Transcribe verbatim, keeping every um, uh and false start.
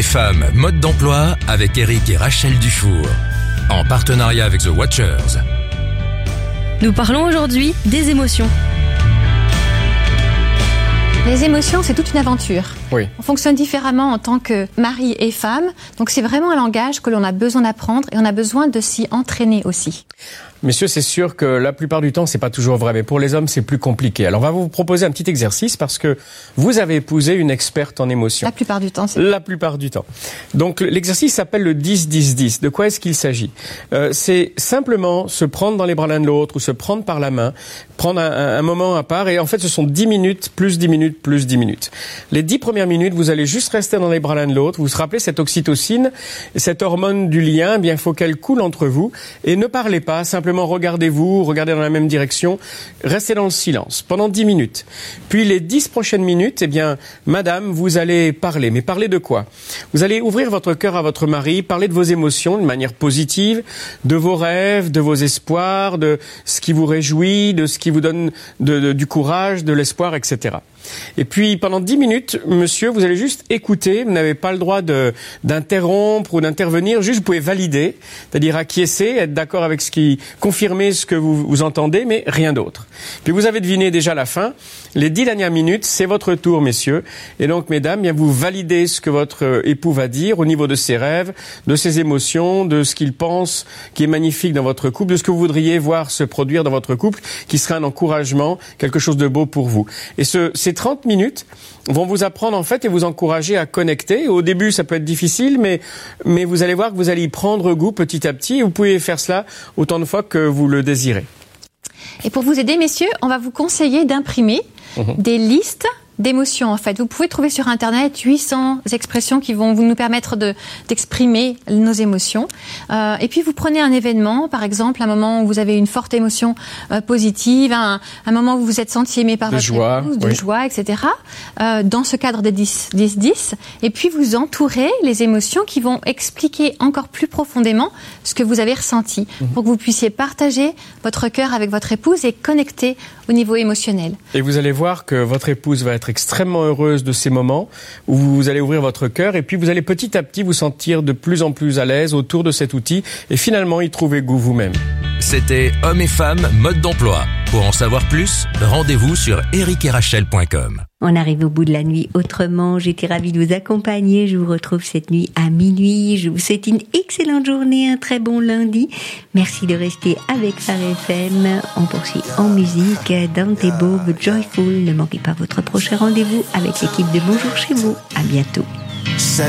Femmes, mode d'emploi avec Eric et Rachel Dufour. En partenariat avec The Watchers. Nous parlons aujourd'hui des émotions. Les émotions, c'est toute une aventure. Oui. On fonctionne différemment en tant que mari et femme. Donc c'est vraiment un langage que l'on a besoin d'apprendre et on a besoin de s'y entraîner aussi. Messieurs, c'est sûr que la plupart du temps, c'est pas toujours vrai, mais pour les hommes, c'est plus compliqué. Alors, on va vous proposer un petit exercice parce que vous avez épousé une experte en émotions. La plupart du temps, c'est... La plupart du temps. Donc, l'exercice s'appelle le dix dix dix. De quoi est-ce qu'il s'agit ? euh, C'est simplement se prendre dans les bras l'un de l'autre ou se prendre par la main, prendre un, un, un moment à part. Et en fait, ce sont dix minutes, plus dix minutes, plus dix minutes. Les dix premières minutes, vous allez juste rester dans les bras l'un de l'autre. Vous vous rappelez cette oxytocine, cette hormone du lien, eh bien, il faut qu'elle coule entre vous. Et ne parlez pas, simplement regardez-vous, regardez dans la même direction, restez dans le silence pendant dix minutes. Puis les dix prochaines minutes, eh bien, madame, vous allez parler. Mais parler de quoi ? Vous allez ouvrir votre cœur à votre mari, parler de vos émotions de manière positive, de vos rêves, de vos espoirs, de ce qui vous réjouit, de ce qui vous donne de, de, du courage, de l'espoir, et cetera. Et puis, pendant dix minutes, monsieur, vous allez juste écouter. Vous n'avez pas le droit de, d'interrompre ou d'intervenir. Juste, vous pouvez valider, c'est-à-dire acquiescer, être d'accord avec ce qui, confirmer ce que vous, vous entendez, mais rien d'autre. Puis, vous avez deviné déjà la fin. Les dix dernières minutes, c'est votre tour, messieurs. Et donc, mesdames, bien, vous validez ce que votre époux va dire au niveau de ses rêves, de ses émotions, de ce qu'il pense qui est magnifique dans votre couple, de ce que vous voudriez voir se produire dans votre couple, qui serait un encouragement, quelque chose de beau pour vous. Et ce, ces trente minutes vont vous apprendre en fait et vous encourager à connecter. Au début, ça peut être difficile, mais, mais vous allez voir que vous allez y prendre goût petit à petit. Et vous pouvez faire cela autant de fois que vous le désirez. Et pour vous aider, messieurs, on va vous conseiller d'imprimer mmh. des listes d'émotions, en fait. Vous pouvez trouver sur Internet huit cents expressions qui vont vous nous permettre de, d'exprimer nos émotions. Euh, et puis, vous prenez un événement, par exemple, un moment où vous avez une forte émotion euh, positive, un, un moment où vous vous êtes senti aimé par de votre joie, épouse, de oui. joie, et cetera. Euh, dans ce cadre des dix dix. Et puis, vous entourez les émotions qui vont expliquer encore plus profondément ce que vous avez ressenti mmh. pour que vous puissiez partager votre cœur avec votre épouse et connecter au niveau émotionnel. Et vous allez voir que votre épouse va être extrêmement heureuse de ces moments où vous allez ouvrir votre cœur et puis vous allez petit à petit vous sentir de plus en plus à l'aise autour de cet outil et finalement y trouver goût vous-même. C'était Hommes et Femmes, mode d'emploi. Pour en savoir plus, rendez-vous sur eric et rachel point com. On arrive au bout de la nuit autrement. J'étais ravie de vous accompagner. Je vous retrouve cette nuit à minuit. Je vous souhaite une excellente journée, un très bon lundi. Merci de rester avec Phare F M. On poursuit en musique. Dante Bob, Joyful. Ne manquez pas votre prochain rendez-vous avec l'équipe de Bonjour chez vous. À bientôt.